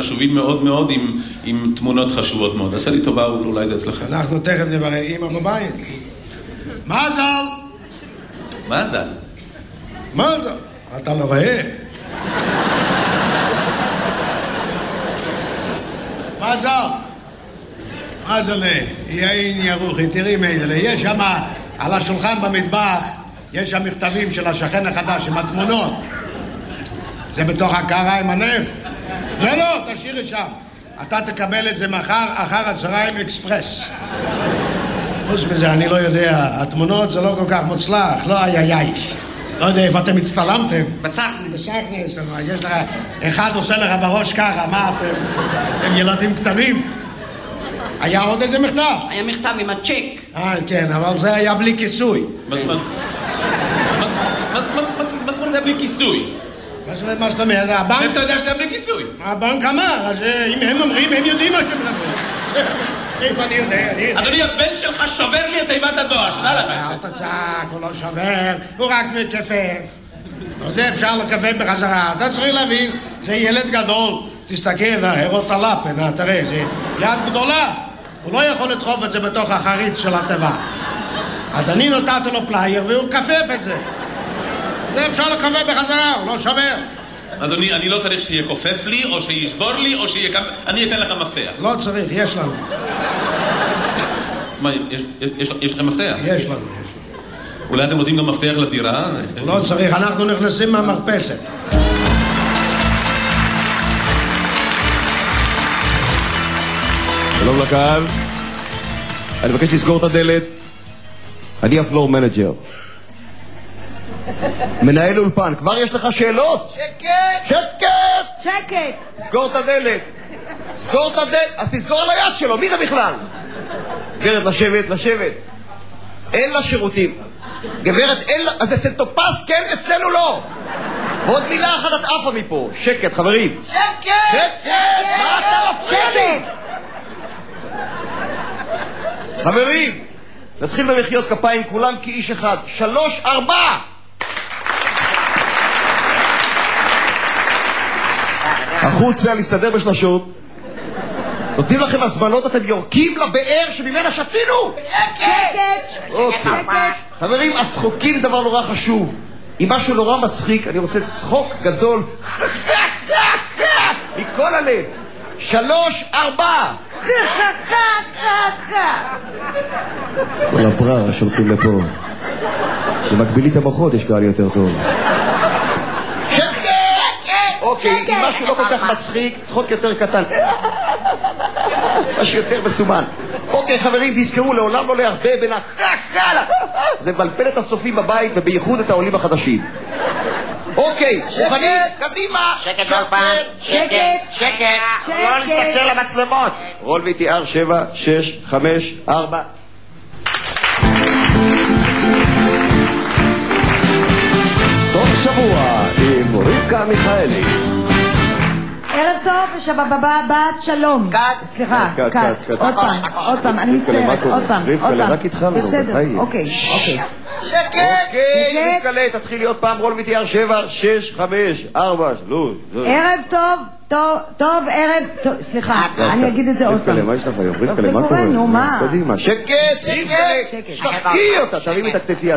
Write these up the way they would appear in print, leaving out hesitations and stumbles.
חשובים מאוד מאוד עם תמונות חשובות מאוד. עשה לי טובה, אולי זה אצלכם. אנחנו תכף נברר אמא בבית. מזל! מזל? מזל! אתה לא רואה? מזל! מזל, יין ירוחי, תראי מיידלה, יש שם על השולחן במטבח, יש שם מכתבים של השכן החדש עם התמונות. זה בתוך הקערה עם הנפט. לא, תשאירי שם. אתה תקבל את זה מחר אחר הצהריים אקספרס. חוץ מזה, אני לא יודע, התמונות זה לא כל כך מוצלח, לא איי. לא יודע איפה אתם הצטלמתם. בסחני יש לנו, יש לך, אחד עושה לך בראש ככה, מה אתם ילדים קטנים? היה עוד איזה מכתב? היה מכתב עם הצ'ק. כן, אבל זה היה בלי כיסוי. מה זאת אומרת בלי כיסוי? מה זאת אומרת? הבנק... איפה אתה יודע שזה בלי כיסוי? הבנק אמר, אז אם הם אומרים, הם יודעים מה שהם מדברים. איפה אני יודע? אדוני, הבן שלך שובר לי את תיבת הדואר, שנה לך. אל תצעק, הוא לא שובר, הוא רק מכפף. זה אפשר לכפף בחזרה. אתה צריך להבין, זה ילד גדול. תסתכל, הרות הלפן, תראה, זה יד גדולה. הוא לא יכול לדחוף את זה בתוך החריץ של הטבע. אז אני נתתי לו פלייר והוא כפף את זה. זה אפשר לכפף בחזרה, הוא לא שובר. אדוני, אני לא צריך שיהיה כופף לי, או שישבור לי, או שיהיה... אני אתן לך מפתח. לא צריך, יש לנו. מה, יש לכם מפתח? יש לנו. אולי אתם רוצים גם מפתח לדירה? לא צריך, אנחנו נכנסים מהמרפסת. שלום לקהל, אני מבקש לסגור את הדלת. אני הפלור מנג'ר, מנהל אולפן. כבר יש לך שאלות? שקט! סגור את הדלת. אז תסגור על היד שלו, מי זה בכלל? גברת, לשבת. אין לה שירותים. גברת, אין לה... אז אצל טופס כן, אצלנו לא. ועוד מילה אחת את עפה מפה. שקט, חברים. שקט! מה אתה מפסיק? חברים, נתחיל במחיאות כפיים כולם כאיש אחד. 3, 4. החוצה להסתדר בשלשות. נותנים לכם הזמנות, אתם יורקים לבאר שממנה שתינו. שקט. חברים, הצחוקים זה דבר נורא חשוב. אם משהו נורא מצחיק, אני רוצה צחוק גדול מכל הלב. 3, 4. כל הברר שולחים לפה. במקבילית המוחות יש קהל יותר טוב. שקט! אוקיי, אם משהו לא כל כך מצחיק, צחוק יותר קטן. משהו יותר מסומן. אוקיי, חברים, תזכרו, לעולם לא להרבה בין זה מבלבל את הצופים בבית ובייחוד את העולים החדשים. אוקיי, מוכנים? קדימה! שקט אולפן, שקט. לא נסתכל למצלמות. רול VTR 7, 6, 5, 4. סוף שבוע עם רבקה מיכאלי. ערב טוב ושבת שלום. סליחה, קאט. עוד פעם, אני מצטערת, עוד פעם. רבקה, רק התחלנו, בסדר, אוקיי. שקט! רבקה, תתחילי עוד פעם. רול VTR 7, 6, 5, 4, 3. ערב טוב, ערב טוב, סליחה, אני אגיד את זה עוד פעם. רבקה, מה יש לך היום? רבקה, מה קורה? נו, מה? קדימה, שקט! רבקה, שחקי אותה, תרימי את הכתפייה.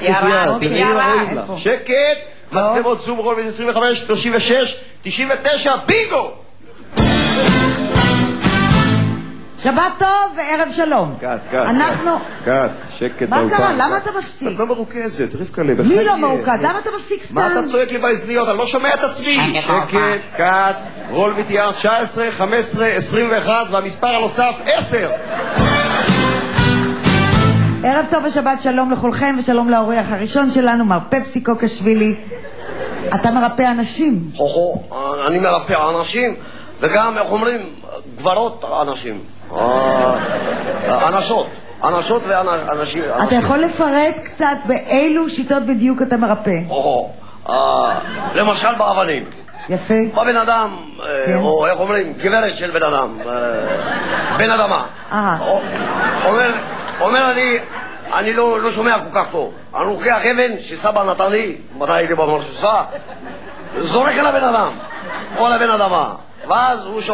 שקט! מצלמות זום, רול 25, 36, 99, בינגו! שבת טוב וערב שלום. קאט, שקט. מה קרה? למה אתה מפסיק? את לא מרוכזת, רבקה, מי לא מרוכז? למה אתה מפסיק סתם? מה אתה צועק לי באזניות? אני לא שומע את עצמי. שקט, קאט, רול VTR 19, 15, 21 והמספר הנוסף 10. ערב טוב ושבת שלום לכולכם ושלום לאורח הראשון שלנו, מר פפסי קוקשווילי. אתה מרפא אנשים. אני מרפא אנשים וגם, איך אומרים, גברות אנשים. אנשות ואנשים. אתה יכול לפרט קצת באילו שיטות בדיוק אתה מרפא? למשל באבנים. יפה. בא בן אדם, או איך אומרים, גברת של בן אדם, בן אדמה. אומר אני לא שומע כל כך טוב. אני לוקח אבן שסבא נתן לי, מתי הייתי במרשוסה, זורק על הבן אדם, או לבן אדמה, ואז הוא